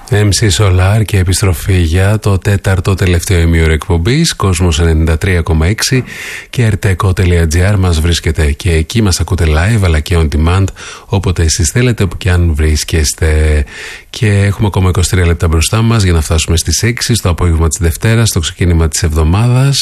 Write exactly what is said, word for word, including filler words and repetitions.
εμ σι Solar και επιστροφή για το τέταρτο τελευταίο ημίωρο εκπομπής Κόσμος ενενήντα τρία κόμμα έξι και ερτεκο τελεία τζι άρ. Μας βρίσκεται και εκεί, μας ακούτε live αλλά και on demand όποτε εσείς θέλετε, όπου και αν βρίσκεστε. Και έχουμε ακόμα είκοσι τρία λεπτά μπροστά μας για να φτάσουμε στις έξι στο απόγευμα της Δευτέρας, στο ξεκίνημα της εβδομάδας.